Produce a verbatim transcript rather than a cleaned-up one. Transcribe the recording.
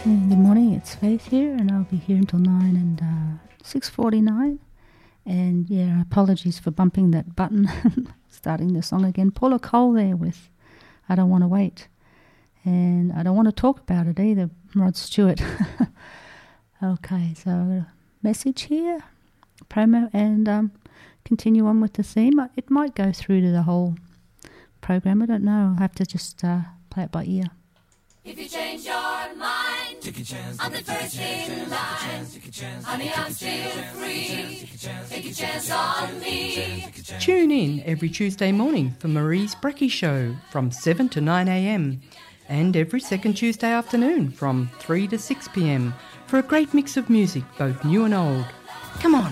Good morning, it's Faith here, and I'll be here until nine and uh, six forty-nine. And yeah, apologies for bumping that button, starting the song again. Paula Cole there with I Don't Want to Wait. And I don't want to talk about it either, Rod Stewart. Okay, so a message here, promo, and um, continue on with the theme. It might go through to the whole program, I don't know. I'll have to just uh, play it by ear. If you change your mind, take a chance, I'm the first in line. Honey, I'm still free. Take a chance on me. Tune in every Tuesday morning for Marie's Brekkie Show from seven to nine a.m. and every second Tuesday afternoon from three to six p.m. for a great mix of music, both new and old. Come on.